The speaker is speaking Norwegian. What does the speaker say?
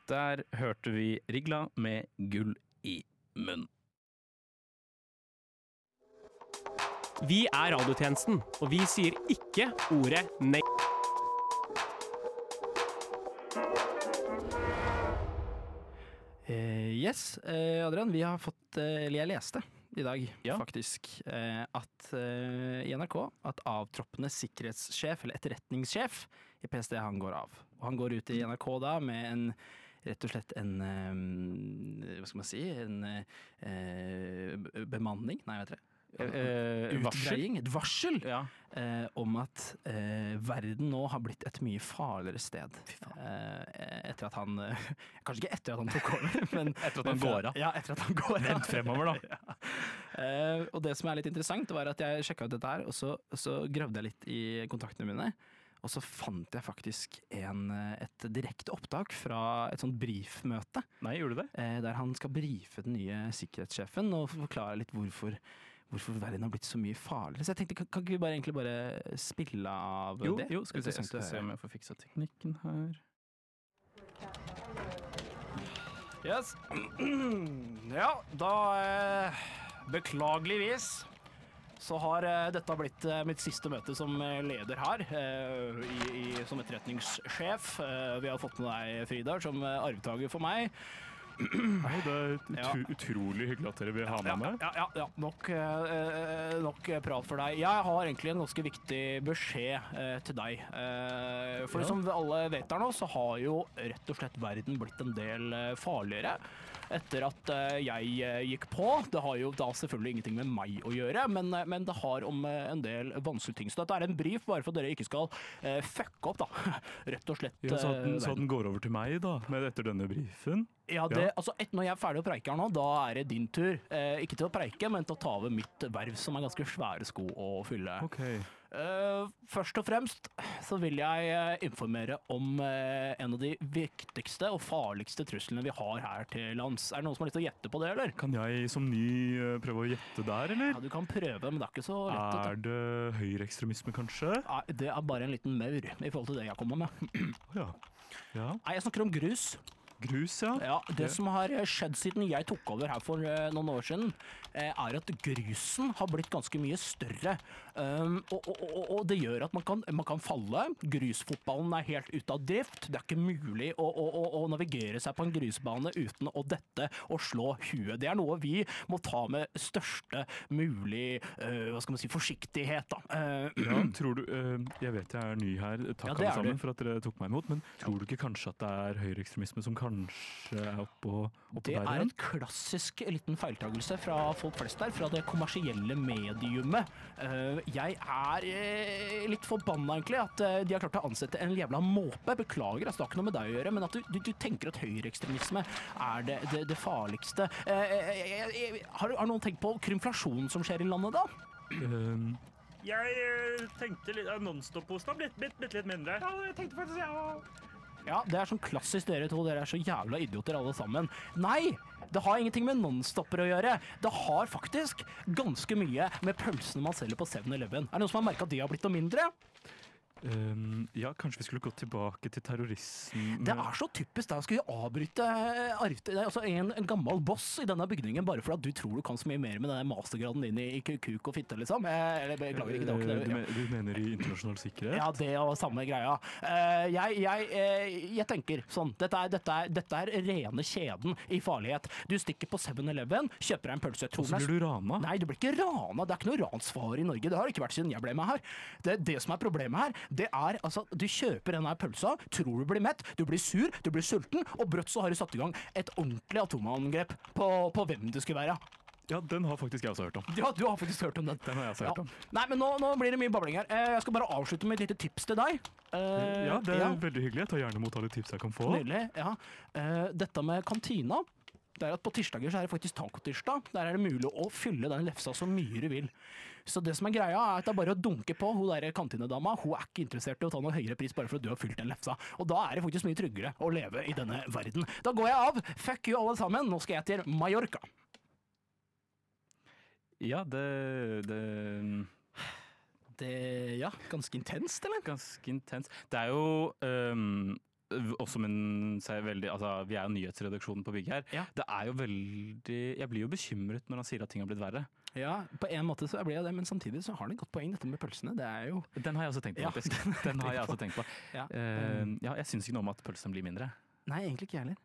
Der hørte vi Rigla med gull i munn. Vi er radiotjenesten, og vi sier ikke ordet nei. Adrian, vi har fått, eller jeg leste i dag faktisk, at i NRK at avtroppende sikkerhetssjef, eller etterretningssjef i PST, han går av. Og han går ut i NRK da med rett og slett hva skal man si, bemanning, nei, vet dere. Utgreiing, et varsel om at verden nå har blitt et mye farligere sted etter at han kanskje ikke etter at han tok over, men etter at han går av. Ja, etter at han går av. Vent fremover da. Og det som er litt interessant var at jeg sjekket ut dette her, og så gravde jeg litt i kontaktene mine, og så fant jeg faktisk et direkte opptak fra et sånt briefmøte. Nei, gjorde du det? Der han skal briefe den nye sikkerhetssjefen og forklare litt hvorfor verden har blitt så mye farligere. Så jeg tenkte, kan ikke vi egentlig bare spille av det? Jo, skal vi se om jeg får fiksa teknikken her. Yes. Ja, da beklageligvis så har dette blitt mitt siste møte som leder her, som etterretningssjef. Vi har fått med deg, Frida, som arvtager for meg. Nei, det er utrolig hyggelig at dere vil ha med meg. Ja. Nok prat for deg. Jeg har egentlig en ganske viktig beskjed til deg. For som vi alle vet her nå, så har jo rett og slett verden blitt en del farligere etter at jeg gikk på. Det har jo da selvfølgelig ingenting med meg å gjøre, men det har om en del vanskelige ting. Så dette er en brief bare for at dere ikke skal fucke opp, da. Rett og slett. Ja, så den går over til meg da, etter denne briefen? Ja, altså når jeg er ferdig å preike her nå, da er det din tur. Ikke til å preike, men til å ta over mitt verv, som er ganske svære sko å fylle. Ok. Først og fremst så vil jeg informere om en av de viktigste og farligste truslene vi har her til lands. Er det noen som har lyst til å gjette på det, eller? Kan jeg som ny prøve å gjette der, eller? Ja, du kan prøve, men det er ikke så lett. Er det høyreekstremisme, kanskje? Nei, det er bare en liten maur i forhold til det jeg kommer med. Ja. Nei, jeg snakker om grus. Grus, ja. Ja, det som har skjedd siden jeg tok over her for noen år siden, er at grusen har blitt ganske mye større. Og det gjør at man kan falle. Grusfotballen er helt ute av drift. Det er ikke mulig å navigere seg på en grusbane uten å dette og slå huet. Det er noe vi må ta med største mulig forsiktighet, da. Ja, tror du, jeg vet jeg er ny her, takk alle sammen for at dere tok meg imot, men tror du ikke kanskje at det er høyreekstremisme som kanskje er oppå det der igjen? Det er en klassisk liten feiltagelse fra folk flest der, fra det kommersielle mediumet. Jeg er litt forbanna egentlig at de har klart å ansette en jævla måpe. Beklager, altså, det har ikke noe med deg å gjøre, men at du tenker at høyreekstremisme er det farligste. Har noen tenkt på krymflasjonen som skjer i landet da? Jeg tenkte litt, non-stop-posten har blitt litt mindre. Ja, jeg tenkte faktisk, Ja, det er sånn klassisk dere to, dere er så jævla idioter alle sammen. Nei, det har ingenting med non-stopper å gjøre. Det har faktisk ganske mye med pølsene man selger på 7-Eleven. Er det noen som har merket at de har blitt noe mindre? Ja, kanskje vi skulle gå tilbake til terroristen. Det er så typisk da, skal vi avbryte altså en gammel boss i denne bygningen bare for at du tror du kan så mye mer med denne mastergraden din i kuk og fitte, liksom. Eller beklager ikke, det var ikke det. Du mener i internasjonal sikkerhet? Ja, det var samme greia. Jeg tenker sånn, dette er rene kjeden i farlighet. Du stikker på 7-Eleven, kjøper deg en pølse. Og så blir du rana? Nei, du blir ikke rana. Det er ikke noe ransfare i Norge. Det har ikke vært siden jeg ble med her. Det som er problemet her, det er altså, du kjøper denne pølsa, tror du blir mett, du blir sur, du blir sulten, og brått så har du satt i gang et ordentlig atomangrep på hvem det skulle være. Ja, den har faktisk jeg også hørt om. Ja, du har faktisk hørt om den. Den har jeg også hørt om. Nei, men nå blir det mye babling her. Jeg skal bare avslutte med et lite tips til deg. Ja, det er veldig hyggelig. Jeg tar gjerne mot alle tips jeg kan få. Nydelig, ja. Dette med kantina, det er at på tirsdager så er det faktisk tacotirsdag. Der er det mulig å fylle den lefsa så mye du vil. Så det som er greia er at det er bare å dunke på hun der kantinedama. Hun er ikke interessert i å ta noe høyere pris bare for at du har fylt den lefsa. Og da er det faktisk mye tryggere å leve i denne verden. Da går jeg av. Fuck you alle sammen. Nå skal jeg til Mallorca. Ja, ja, ganske intenst, eller? Ganske intenst. Det er jo også veldig, altså, vi er jo nyhetsredaksjonen på bygget her. Ja. Det er jo veldig, jeg blir jo bekymret når han sier at ting har blitt verre. Ja, på en måte så blir jeg det, men samtidig så har han et godt poeng, dette med pølsene. Det er jo Den har jeg også tenkt på, faktisk. Den har jeg også tenkt på. Ja. Jeg syns ikke noe om at pølsen blir mindre. Nei, egentlig ikke jeg heller.